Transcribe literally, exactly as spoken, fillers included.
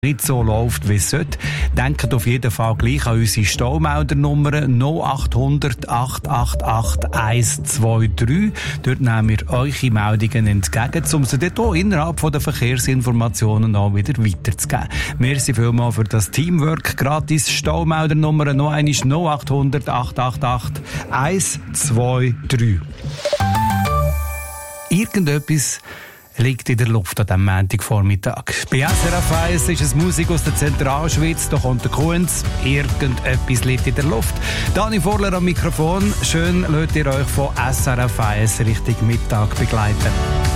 nicht so läuft, wie es sollte, denkt auf jeden Fall gleich an unsere Staumeldernummer null acht hundert acht acht acht eins zwei drei. Dort nehmen wir eure Meldungen entgegen, um sie dort auch innerhalb von der Verkehrsinformationen auch wieder weiterzugeben. Merci vielmals für das Teamwork. Gratis Staumeldernummer noch einmal null acht hundert acht acht acht eins zwei drei. Irgendetwas liegt in der Luft an diesem Montagvormittag. Bei S R F eins ist es Musik aus der Zentralschweiz, da kommt der Kunz. Irgendetwas liegt in der Luft. Dani Vorler am Mikrofon. Schön, lasst ihr euch von S R F eins Richtung Mittag begleiten.